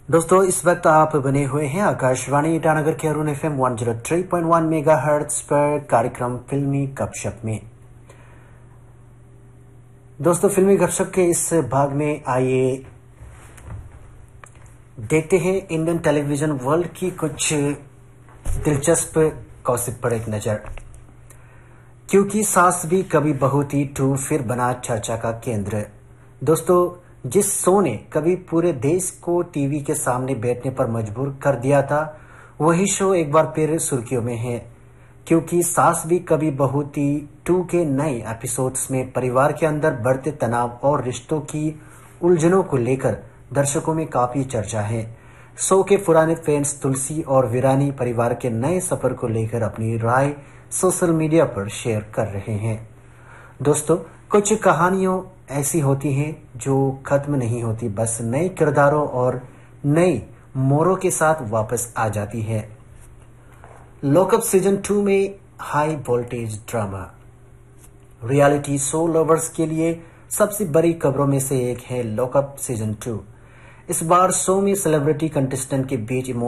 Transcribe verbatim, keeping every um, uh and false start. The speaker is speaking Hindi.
दोस्तों इस वक्त आप बने हुए हैं आकाशवाणी ईटानगर के Arun F M one zero three point one mega hertz पर कार्यक्रम फिल्मी गपशप में। दोस्तों फिल्मी गपशप के इस भाग में आइए देखते हैं इंडियन टेलीविजन वर्ल्ड की कुछ दिलचस्प गॉसिप पर एक नजर। क्योंकि सास भी कभी बहू थी टू फिर बना चर्चा का केंद्र। दोस्तों जिस शो ने कभी पूरे देश को टीवी के सामने बैठने पर मजबूर कर दिया था, वही शो एक बार फिर सुर्खियों में है। क्योंकि सास भी कभी बहू थी टू के नए एपिसोड्स में परिवार के अंदर बढ़ते तनाव और रिश्तों की उलझनों को लेकर दर्शकों में काफी चर्चा है। शो के पुराने फैंस तुलसी और वीरानी परिवार के नए सफर को लेकर अपनी राय सोशल मीडिया पर शेयर कर रहे हैं। दोस्तों कुछ कहानियों ऐसी होती हैं जो खत्म नहीं होती, बस नए किरदारों और नई मोड़ों के साथ वापस आ जाती है। लॉकअप सीजन टू में high voltage drama. Reality show lovers के लिए सबसे बड़ी खबरों में से एक है लॉकअप सीजन टू। इस बार शो में सेलिब्रिटी कंटेस्टेंट के बीच